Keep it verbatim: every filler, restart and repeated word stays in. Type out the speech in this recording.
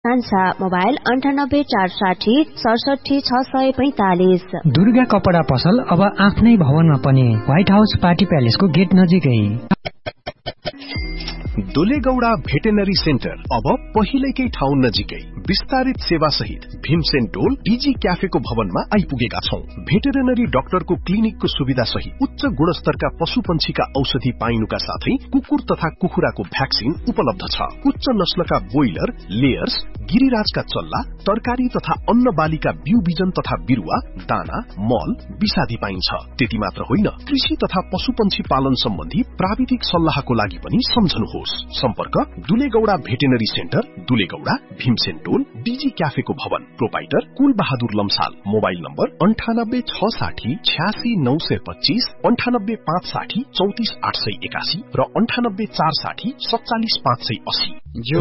कान्छा मोबाइल अन्ठानब्बे चार साठी सडसठी छ सय पैंतालिस। दुर्गा कपडा पसल अब आफ्नै भवनमा पनि, व्हाइट हाउस पार्टी प्यालेसको गेट नजिकै। दुलेगौडा भेटेनरी सेन्टर अब पहिलेकै ठाउँ नजिकै विस्तारित सेवा सहित भीमसेन टोल डीजी क्याफेको भवनमा आइपुगेका छौं। भेटेरिनरी डाक्टरको क्लिनिकको सुविधा सहित उच्च गुणस्तरका पशु पंक्षीका औषधि पाइनुका साथै कुकुर तथा कुखुराको भ्याक्सिन उपलब्ध छ। उच्च नस्लका बोइलर, लेयर्स, गिरिराजका चल्ला, तरकारी तथा अन्न बालीका बिउ बिजन तथा बिरुवा, दाना, मल, विषादी पाइन्छ। त्यति मात्र होइन, कृषि तथा पशु पंक्षी पालन सम्बन्धी प्राविधिक सल्लाहको लागि पनि सम्झनुहोस्। सम्पर्क दुलेगौडा भेटेनरी सेन्टर, दुलेगौडा, भीमसेन टोल, डीजी क्याफेको भवन। प्रोपाइटर कुल बहादुर लम्साल। मोबाइल नम्बर अन्ठानब्बे छ साठी छ्यासी नौ सय पच्चीस, अन्ठानब्बे पाँच साठी चौतिस आठ सय एकासी र अन्ठानब्बे चार साठी सत्तालिस पाँच सय अस्सी।